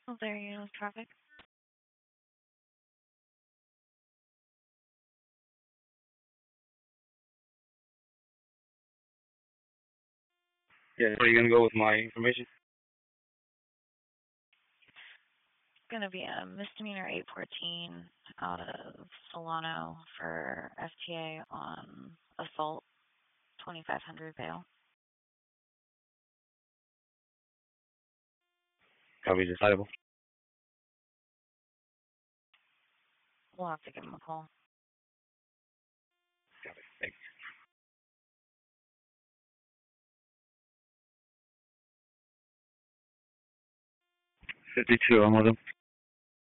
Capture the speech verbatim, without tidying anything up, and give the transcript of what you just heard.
Oh, there you go, traffic. Yeah, are you gonna go with my information? It's gonna be a misdemeanor eight fourteen out of Solano for F T A on assault, twenty-five hundred bail. Probably decidable. We'll have to give him a call. Copy. Thanks. fifty-two, I'm with him.